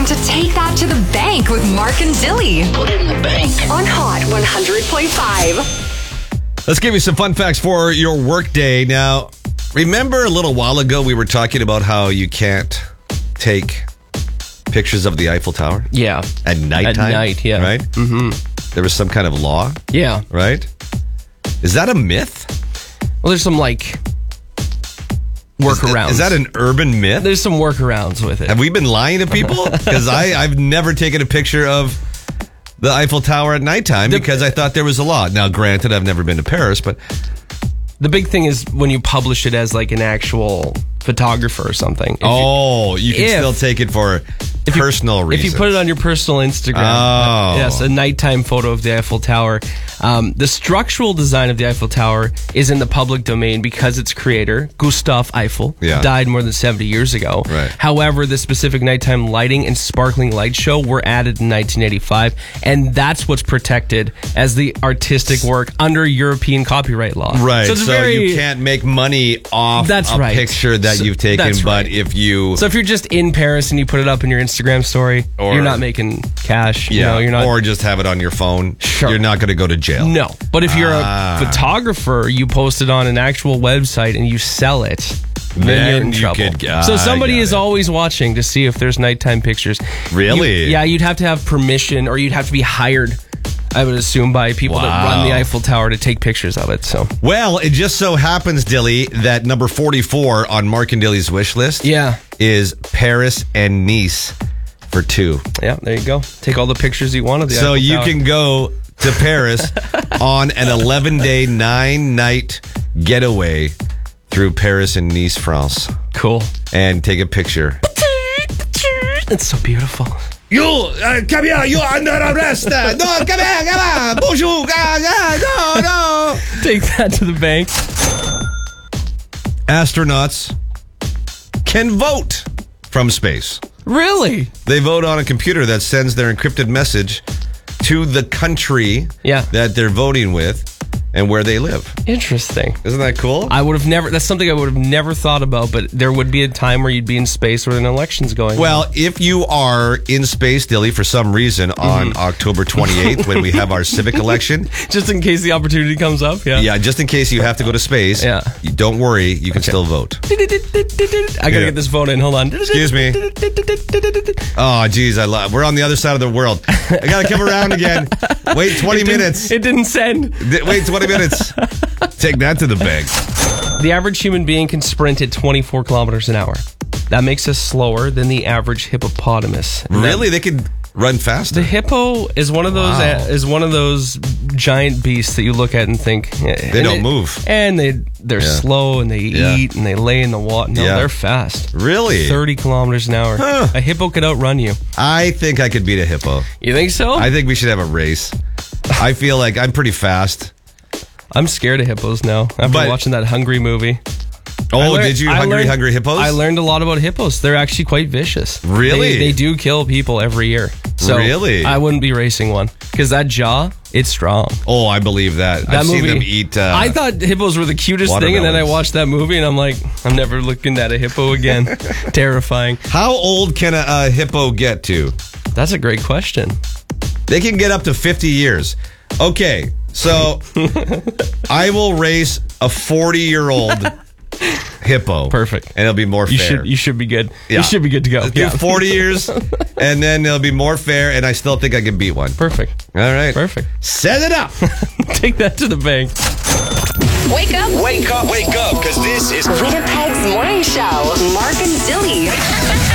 time to take that to the bank with Mark and Dilly. Put it in the bank. On Hot 100.5. Let's give you some fun facts for your workday. Now, remember a little while ago we were talking about how you can't take pictures of the Eiffel Tower? Yeah. At nighttime? At night, yeah. Right? Mm-hmm. There was some kind of law? Yeah. Right? Is that a myth? Well, there's some, workarounds. Is that an urban myth? There's some workarounds with it. Have we been lying to people? Because I've never taken a picture of the Eiffel Tower at nighttime because I thought there was a law. Now, granted, I've never been to Paris, but... The big thing is when you publish it as an actual photographer or something. You can still take it for personal reasons. If you put it on your personal Instagram, yes, a nighttime photo of the Eiffel Tower. The structural design of the Eiffel Tower is in the public domain because its creator, Gustave Eiffel, died more than 70 years ago. Right. However, the specific nighttime lighting and sparkling light show were added in 1985, and that's what's protected as the artistic work under European copyright law. Right. So, you can't make money off a picture that you've taken, but if you... So if you're just in Paris and you put it up in your Instagram story, you're not making cash. Yeah, you're not, or just have it on your phone. Sure. You're not going to go to jail. No. But if you're a photographer, you post it on an actual website and you sell it, then you're in trouble. So somebody is always watching to see if there's nighttime pictures. Really? You'd have to have permission, or you'd have to be hired, I would assume, by people that run the Eiffel Tower to take pictures of it. So, well, it just so happens, Dilly, that number 44 on Mark and Dilly's wish list is Paris and Nice for 2. Yeah, there you go. Take all the pictures you want of the Eiffel Tower. So you can go to Paris on an 11-day, 9-night getaway through Paris and Nice, France. Cool. And take a picture. It's so beautiful. You, come here, you're under arrest. No, come on. Bonjour. No. Take that to the bank. Astronauts can vote from space. Really? They vote on a computer that sends their encrypted message to the country that they're voting with and where they live. Interesting. Isn't that cool? That's something I would have never thought about, but there would be a time where you'd be in space where an election's going on. Well, if you are in space, Dilly, for some reason on October 28th when we have our civic election. Just in case the opportunity comes up, Yeah, just in case you have to go to space. Yeah. You don't worry, you can still vote. I gotta get this phone in. Hold on. Excuse me. Oh, geez, we're on the other side of the world. I gotta come around again. Wait 20 minutes. It didn't send. Wait 20 minutes. Take that to the bank. The average human being can sprint at 24 kilometers an hour. That makes us slower than the average hippopotamus. Really? They could run faster? The hippo is one of those giant beasts that you look at and think they don't move. And they're slow and they eat and they lay in the water. No, they're fast. Really? 30 kilometers an hour. Huh. A hippo could outrun you. I think I could beat a hippo. You think so? I think we should have a race. I feel like I'm pretty fast. I'm scared of hippos now after watching that Hungry movie. Oh, did you? Hungry Hippos? I learned a lot about hippos. They're actually quite vicious. Really? They do kill people every year. So really? I wouldn't be racing one because that jaw, it's strong. Oh, I believe that. I've seen them eat. I thought hippos were the cutest thing, and then I watched that movie, and I'm like, I'm never looking at a hippo again. Terrifying. How old can a hippo get to? That's a great question. They can get up to 50 years. Okay, so I will race a 40-year-old hippo. Perfect. And it'll be more fair. You should be good. Yeah. You should be good to go. Do 40 years, and then it'll be more fair, and I still think I can beat one. Perfect. All right. Perfect. Set it up. Take that to the bank. Wake up. Wake up, because this is Winnipeg's morning show. Mark and Dilly.